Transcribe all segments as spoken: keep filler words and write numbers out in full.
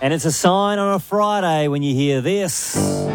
And it's a sign on a Friday when you hear this.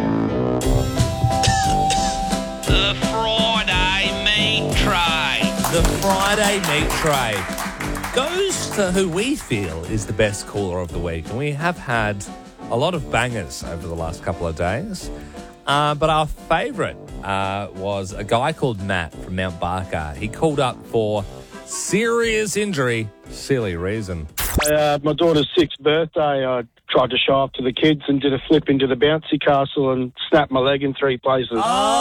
The Friday meat tray. The Friday meat tray goes to who we feel is the best caller of the week. And we have had a lot of bangers over the last couple of days. Uh, but our favourite uh, was a guy called Matt from Mount Barker. He called up for serious injury, silly reason. Uh, my daughter's sixth birthday, I tried to show off to the kids and did a flip into the bouncy castle and snapped my leg in three places.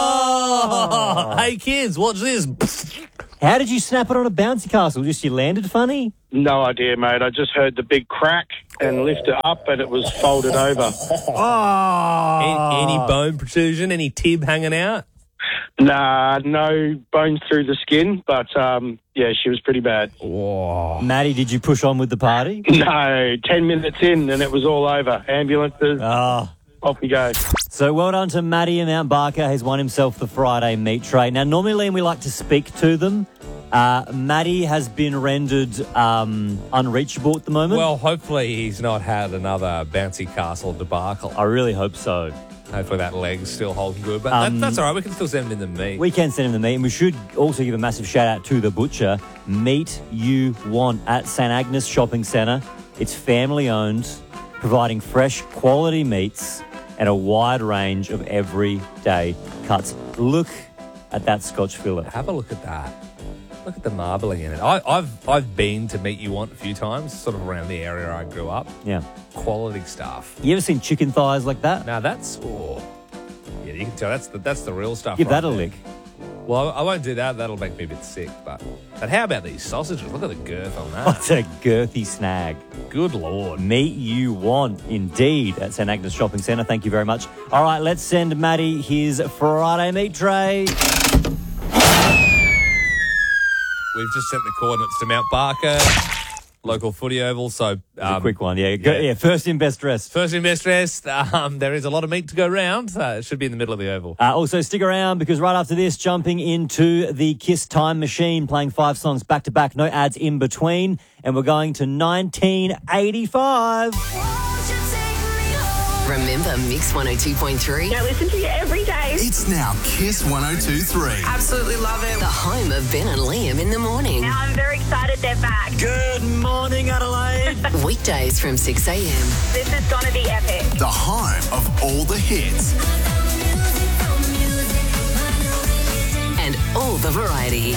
Oh! Hey, kids, watch this. How did you snap it on a bouncy castle? Just you landed funny? No idea, mate. I just heard the big crack and lifted it up and it was folded over. Oh! Any, any bone protrusion, any tib hanging out? Nah, no bones through the skin, but um, yeah, she was pretty bad. Whoa. Maddie, did you push on with the party? No, ten minutes in and it was all over. Ambulances, Oh. off we go. So well done to Maddie in Mount Barker. He's won himself the Friday meat tray. Now, normally, Liam, we like to speak to them. Uh, Maddie has been rendered um, unreachable at the moment. Well, hopefully he's not had another bouncy castle debacle. I really hope so. Hopefully that leg's still holding good. But Um, that, that's all right. We can still send him in the meat. We can send him the meat, and we should also give a massive shout out to the butcher. Meat You Want at Saint Agnes Shopping Centre. It's family owned, providing fresh quality meats and a wide range of everyday cuts. Look at that Scotch fillet. Have a look at that. Look at the marbling in it. I, I've I've been to Meat You Want a few times, sort of around the area I grew up. Yeah. Quality stuff. You ever seen chicken thighs like that? Now that's oh, yeah, you can tell that's the that's the real stuff. Give right that a there. lick. Well, I won't do that. That'll make me a bit sick. But but how about these sausages? Look at the girth on that. What's a girthy snag? Good Lord. Meat You Want, indeed, at Saint Agnes Shopping Centre. Thank you very much. All right, let's send Maddie his Friday meat tray. We've just sent the coordinates to Mount Barker, local footy oval. So A um, quick one, yeah. Go, yeah. yeah, first in, best dressed. first in best dressed. Um, there is a lot of meat to go round. Uh, it should be in the middle of the oval. Uh, also, stick around because right after this, jumping into the Kiss Time Machine, playing five songs back to back, no ads in between, and we're going to nineteen eighty-five. Remember Mix one oh two point three? I listen to you every day. It's now Kiss one oh two point three. Absolutely love it. The home of Ben and Liam in the morning. Now I'm very excited they're back. Good morning, Adelaide. Weekdays from six a.m. This is going to be epic. The home of all the hits. And all the variety.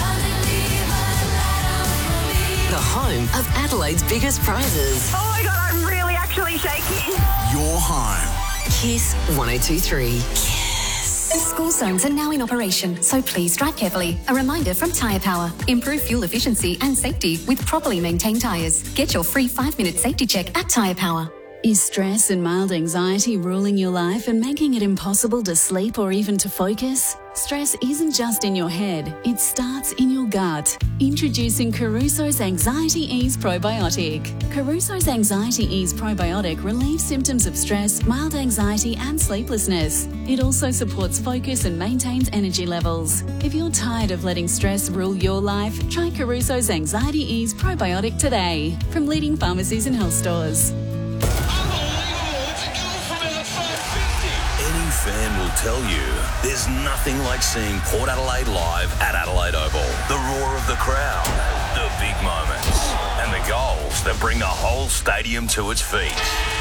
The home of Adelaide's biggest prizes. Oh my God, I'm really actually shaking. Your home. Kiss one oh two point three. School zones are now in operation, so please drive carefully. A reminder from Tyre Power. Improve fuel efficiency and safety with properly maintained tyres. Get your free five-minute safety check at Tyre Power. Is stress and mild anxiety ruling your life and making it impossible to sleep or even to focus? Stress isn't just in your head, it starts in your gut. Introducing Caruso's Anxiety Ease Probiotic. Caruso's Anxiety Ease Probiotic relieves symptoms of stress, mild anxiety and sleeplessness. It also supports focus and maintains energy levels. If you're tired of letting stress rule your life, try Caruso's Anxiety Ease Probiotic today from leading pharmacies and health stores. Any fan will tell you there's nothing like seeing Port Adelaide live at Adelaide Oval. The roar of the crowd, the big moments, and the goals that bring the whole stadium to its feet.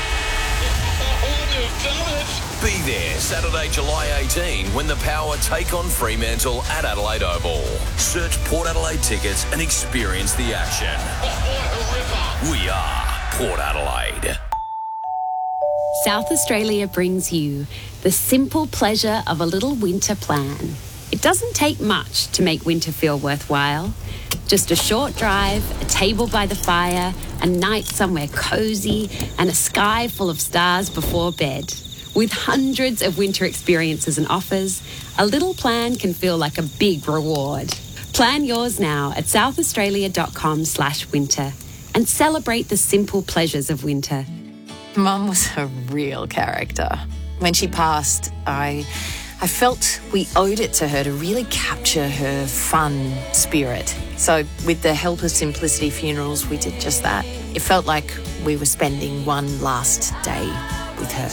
Be there Saturday, July eighteenth when the Power take on Fremantle at Adelaide Oval. Search Port Adelaide tickets and experience the action. We are Port Adelaide. South Australia brings you the simple pleasure of a little winter plan. It doesn't take much to make winter feel worthwhile. Just a short drive, a table by the fire, a night somewhere cosy, and a sky full of stars before bed. With hundreds of winter experiences and offers, a little plan can feel like a big reward. Plan yours now at southaustralia.com slash winter and celebrate the simple pleasures of winter. Mum was a real character. When she passed, I I felt we owed it to her to really capture her fun spirit. So with the help of Simplicity Funerals, we did just that. It felt like we were spending one last day with her.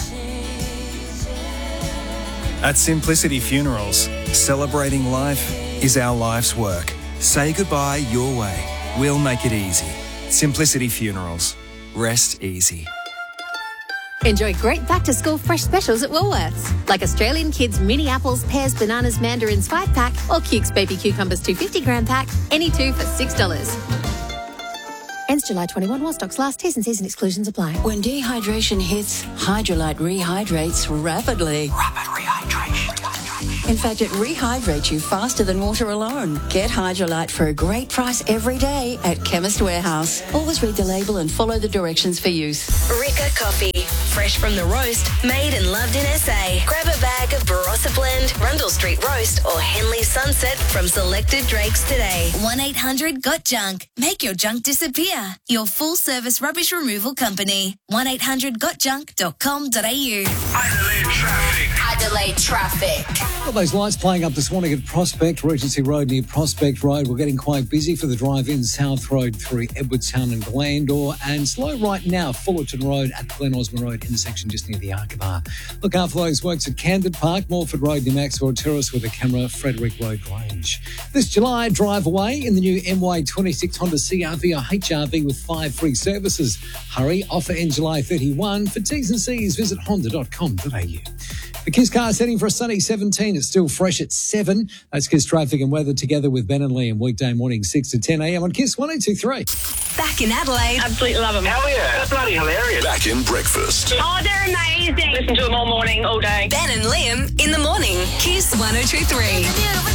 At Simplicity Funerals, celebrating life is our life's work. Say goodbye your way. We'll make it easy. Simplicity Funerals. Rest easy. Enjoy great back-to-school fresh specials at Woolworths, like Australian Kids mini apples, pears, bananas, mandarins five pack, or Cukes baby cucumbers two hundred fifty gram pack, any two for six dollars. Ends July twenty-first while stocks last. T's and C's and exclusions apply. When dehydration hits, Hydrolite rehydrates rapidly. Rapid rehydration. In fact, it rehydrates you faster than water alone. Get Hydrolite for a great price every day at Chemist Warehouse. Always read the label and follow the directions for use. Ricca Coffee. Fresh from the roast, made and loved in S A. Grab a bag of Barossa Blend, Rundle Street Roast, or Henley Sunset from selected Drakes today. one eight hundred got junk. Make your junk disappear. Your full-service rubbish removal company. one eight hundred got junk dot com dot a u. Adelaide traffic. Adelaide traffic. Well, those lights playing up this morning at Prospect, Regency Road near Prospect Road. We're getting quite busy for the drive-in South Road through Edwardstown and Glandore, and slow right now, Fullerton Road at Glen Osmond Road intersection just near the Arkabar. Look out for those works at Camden Park, Morford Road near Maxwell Terrace with a camera, Frederick Road Grange. This July, drive away in the new M Y twenty-six Honda C R V or H R V with five free services. Hurry, offer in July thirty-first. For T's and C's, visit honda dot com dot a u. The Kiss Car's heading for a sunny seventeen. It's still fresh at seven. That's Kiss traffic and weather together with Ben and Liam weekday morning six to ten a.m. on Kiss one oh two three. Back in Adelaide. Absolutely love them. Hell yeah. They're bloody hilarious. Back in breakfast. Oh, they're amazing. Listen to them all morning, all day. Ben and Liam in the morning. Kiss one oh two three.